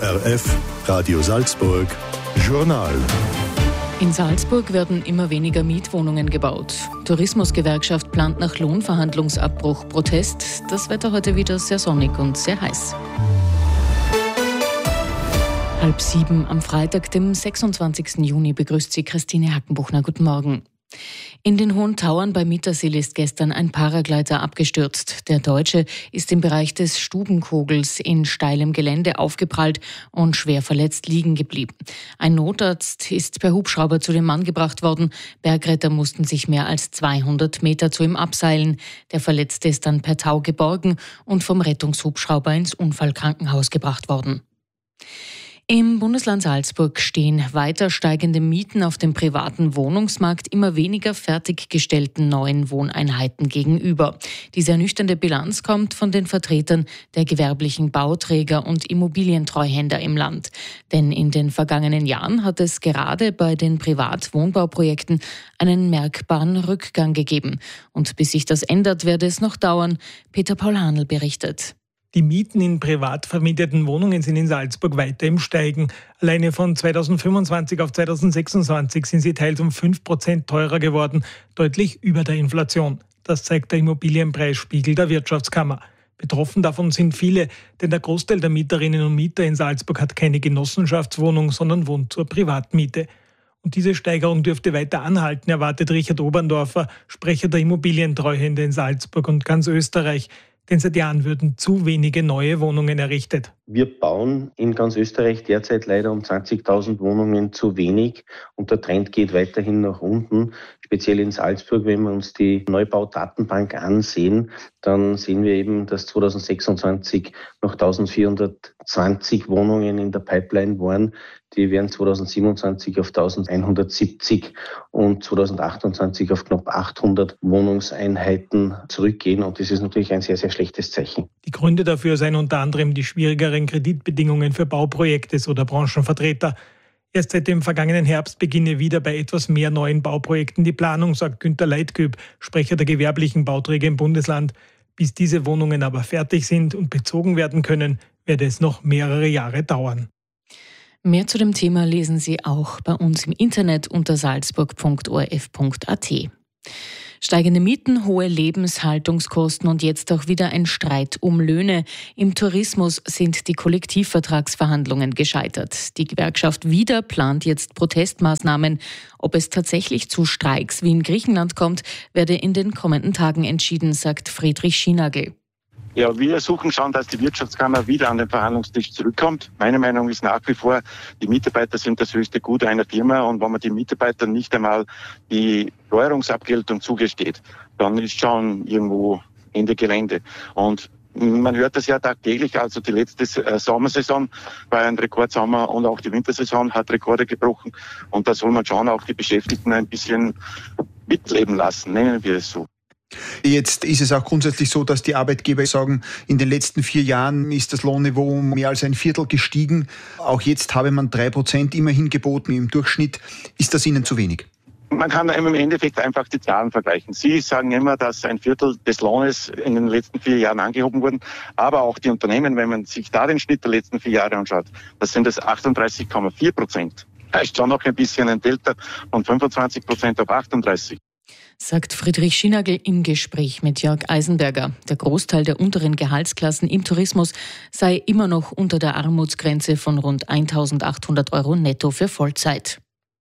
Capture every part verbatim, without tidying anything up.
O R F, Radio Salzburg, Journal. In Salzburg werden immer weniger Mietwohnungen gebaut. Tourismusgewerkschaft plant nach Lohnverhandlungsabbruch Protest. Das Wetter heute wieder sehr sonnig und sehr heiß. Halb sieben am Freitag, dem sechsundzwanzigsten Juni, begrüßt Sie Christine Hackenbuchner. Guten Morgen. In den Hohen Tauern bei Mittersill ist gestern ein Paragleiter abgestürzt. Der Deutsche ist im Bereich des Stubenkogels in steilem Gelände aufgeprallt und schwer verletzt liegen geblieben. Ein Notarzt ist per Hubschrauber zu dem Mann gebracht worden. Bergretter mussten sich mehr als zweihundert Meter zu ihm abseilen. Der Verletzte ist dann per Tau geborgen und vom Rettungshubschrauber ins Unfallkrankenhaus gebracht worden. Im Bundesland Salzburg stehen weiter steigende Mieten auf dem privaten Wohnungsmarkt immer weniger fertiggestellten neuen Wohneinheiten gegenüber. Diese ernüchternde Bilanz kommt von den Vertretern der gewerblichen Bauträger und Immobilientreuhänder im Land. Denn in den vergangenen Jahren hat es gerade bei den Privatwohnbauprojekten einen merkbaren Rückgang gegeben. Und bis sich das ändert, werde es noch dauern. Peter Paul Hanl berichtet. Die Mieten in privat vermieteten Wohnungen sind in Salzburg weiter im Steigen. Alleine von zweitausendfünfundzwanzig auf zweitausendsechsundzwanzig sind sie teils um fünf Prozent teurer geworden, deutlich über der Inflation. Das zeigt der Immobilienpreisspiegel der Wirtschaftskammer. Betroffen davon sind viele, denn der Großteil der Mieterinnen und Mieter in Salzburg hat keine Genossenschaftswohnung, sondern wohnt zur Privatmiete. Und diese Steigerung dürfte weiter anhalten, erwartet Richard Oberndorfer, Sprecher der Immobilientreuhände in Salzburg und ganz Österreich. Denn seit Jahren würden zu wenige neue Wohnungen errichtet. Wir bauen in ganz Österreich derzeit leider um zwanzigtausend Wohnungen zu wenig und der Trend geht weiterhin nach unten. Speziell in Salzburg, wenn wir uns die Neubaudatenbank ansehen, dann sehen wir eben, dass zweitausendsechsundzwanzig noch eintausendvierhundertzwanzig Wohnungen in der Pipeline waren. Die werden zweitausendsiebenundzwanzig auf eintausendeinhundertsiebzig und zweitausendachtundzwanzig auf knapp achthundert Wohnungseinheiten zurückgehen. Und das ist natürlich ein sehr, sehr schlechtes Zeichen. Die Gründe dafür seien unter anderem die schwierigeren Kreditbedingungen für Bauprojekte, so der Branchenvertreter. Erst seit dem vergangenen Herbst beginne wieder bei etwas mehr neuen Bauprojekten die Planung, sagt Günter Leitgöb, Sprecher der gewerblichen Bauträger im Bundesland. Bis diese Wohnungen aber fertig sind und bezogen werden können, werde es noch mehrere Jahre dauern. Mehr zu dem Thema lesen Sie auch bei uns im Internet unter salzburg punkt o r f punkt a t. Steigende Mieten, hohe Lebenshaltungskosten und jetzt auch wieder ein Streit um Löhne. Im Tourismus sind die Kollektivvertragsverhandlungen gescheitert. Die Gewerkschaft Wieder plant jetzt Protestmaßnahmen. Ob es tatsächlich zu Streiks wie in Griechenland kommt, werde in den kommenden Tagen entschieden, sagt Friedrich Schienagel. Ja, wir suchen schon, dass die Wirtschaftskammer wieder an den Verhandlungstisch zurückkommt. Meine Meinung ist nach wie vor, die Mitarbeiter sind das höchste Gut einer Firma und wenn man den Mitarbeitern nicht einmal die Steuerungsabgeltung zugesteht, dann ist schon irgendwo Ende Gelände. Und man hört das ja tagtäglich, also die letzte Sommersaison war ein Rekordsommer und auch die Wintersaison hat Rekorde gebrochen und da soll man schon auch die Beschäftigten ein bisschen mitleben lassen, nennen wir es so. Jetzt ist es auch grundsätzlich so, dass die Arbeitgeber sagen, in den letzten vier Jahren ist das Lohnniveau um mehr als ein Viertel gestiegen. Auch jetzt habe man drei Prozent immerhin geboten im Durchschnitt. Ist das Ihnen zu wenig? Man kann im Endeffekt einfach die Zahlen vergleichen. Sie sagen immer, dass ein Viertel des Lohnes in den letzten vier Jahren angehoben wurde. Aber auch die Unternehmen, wenn man sich da den Schnitt der letzten vier Jahre anschaut, das sind es achtunddreißig Komma vier Prozent. Da ist schon noch ein bisschen ein Delta von fünfundzwanzig Prozent auf achtunddreißig. Sagt Friedrich Schienagel im Gespräch mit Jörg Eisenberger. Der Großteil der unteren Gehaltsklassen im Tourismus sei immer noch unter der Armutsgrenze von rund eintausendachthundert Euro netto für Vollzeit.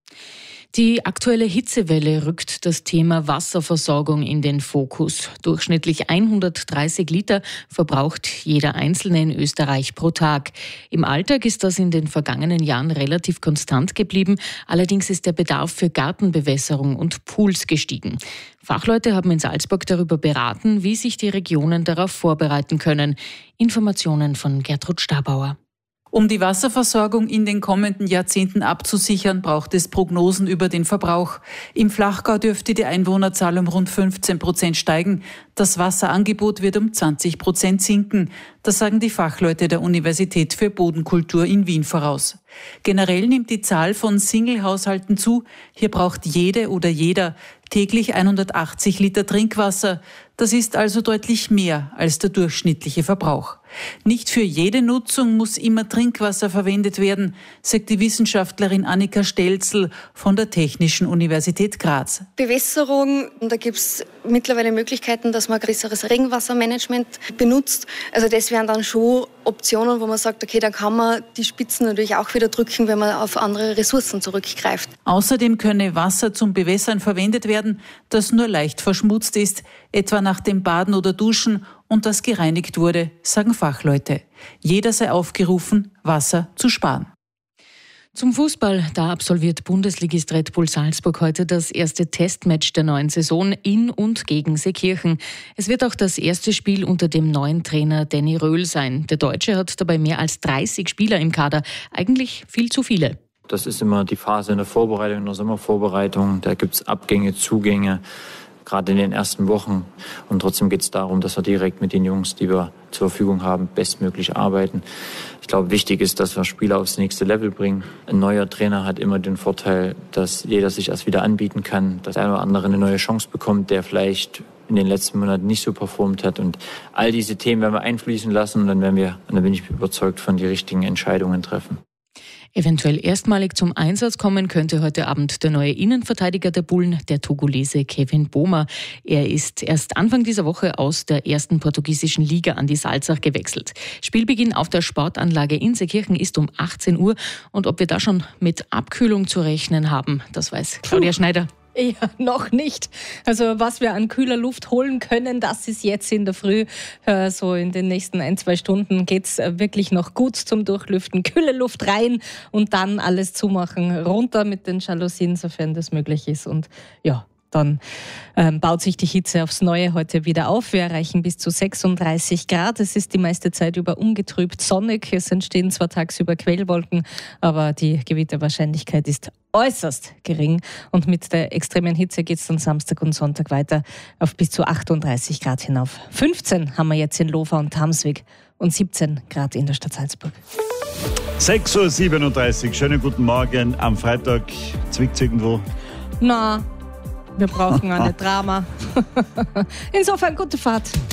Die aktuelle Hitzewelle rückt das Thema Wasserversorgung in den Fokus. Durchschnittlich hundertdreißig Liter verbraucht jeder Einzelne in Österreich pro Tag. Im Alltag ist das in den vergangenen Jahren relativ konstant geblieben. Allerdings ist der Bedarf für Gartenbewässerung und Pools gestiegen. Fachleute haben in Salzburg darüber beraten, wie sich die Regionen darauf vorbereiten können. Informationen von Gertrud Stabauer. Um die Wasserversorgung in den kommenden Jahrzehnten abzusichern, braucht es Prognosen über den Verbrauch. Im Flachgau dürfte die Einwohnerzahl um rund fünfzehn Prozent steigen. Das Wasserangebot wird um zwanzig Prozent sinken. Das sagen die Fachleute der Universität für Bodenkultur in Wien voraus. Generell nimmt die Zahl von Single-Haushalten zu. Hier braucht jede oder jeder täglich hundertachtzig Liter Trinkwasser. Das ist also deutlich mehr als der durchschnittliche Verbrauch. Nicht für jede Nutzung muss immer Trinkwasser verwendet werden, sagt die Wissenschaftlerin Annika Stelzl von der Technischen Universität Graz. Bewässerung, da gibt es mittlerweile Möglichkeiten, dass man größeres Regenwassermanagement benutzt. Also das wären dann schon Optionen, wo man sagt, okay, dann kann man die Spitzen natürlich auch wieder drücken, wenn man auf andere Ressourcen zurückgreift. Außerdem könne Wasser zum Bewässern verwendet werden, das nur leicht verschmutzt ist, etwa nach dem Baden oder Duschen, und das gereinigt wurde, sagen Fachleute. Jeder sei aufgerufen, Wasser zu sparen. Zum Fußball, da absolviert Bundesligist Red Bull Salzburg heute das erste Testmatch der neuen Saison in und gegen Seekirchen. Es wird auch das erste Spiel unter dem neuen Trainer Danny Röhl sein. Der Deutsche hat dabei mehr als dreißig Spieler im Kader, eigentlich viel zu viele. Das ist immer die Phase in der Vorbereitung, in der Sommervorbereitung. Da gibt es Abgänge, Zugänge, gerade in den ersten Wochen. Und trotzdem geht es darum, dass wir direkt mit den Jungs, die wir zur Verfügung haben, bestmöglich arbeiten. Ich glaube, wichtig ist, dass wir Spieler aufs nächste Level bringen. Ein neuer Trainer hat immer den Vorteil, dass jeder sich erst wieder anbieten kann, dass der eine oder andere eine neue Chance bekommt, der vielleicht in den letzten Monaten nicht so performt hat. Und all diese Themen werden wir einfließen lassen und dann werden wir, und da bin ich überzeugt, von die richtigen Entscheidungen treffen. Eventuell erstmalig zum Einsatz kommen könnte heute Abend der neue Innenverteidiger der Bullen, der Togolese Kevin Boma. Er ist erst Anfang dieser Woche aus der ersten portugiesischen Liga an die Salzach gewechselt. Spielbeginn auf der Sportanlage in Seekirchen ist um achtzehn Uhr. Und ob wir da schon mit Abkühlung zu rechnen haben, das weiß Claudia Puh. Schneider. Ja, noch nicht. Also was wir an kühler Luft holen können, das ist jetzt in der Früh. Äh, so in den nächsten ein, zwei Stunden geht's wirklich noch gut zum Durchlüften. Kühle Luft rein und dann alles zumachen. Runter mit den Jalousien, sofern das möglich ist. Und ja, dann ähm, baut sich die Hitze aufs Neue heute wieder auf. Wir erreichen bis zu sechsunddreißig Grad. Es ist die meiste Zeit über ungetrübt sonnig. Es entstehen zwar tagsüber Quellwolken, aber die Gewitterwahrscheinlichkeit ist äußerst gering. Und mit der extremen Hitze geht es dann Samstag und Sonntag weiter auf bis zu achtunddreißig Grad hinauf. fünfzehn haben wir jetzt in Lofa und Tamsweg und siebzehn Grad in der Stadt Salzburg. sechs Uhr siebenunddreißig, schönen guten Morgen am Freitag. Zwickt's irgendwo? Na, wir brauchen eine Drama. Insofern gute Fahrt.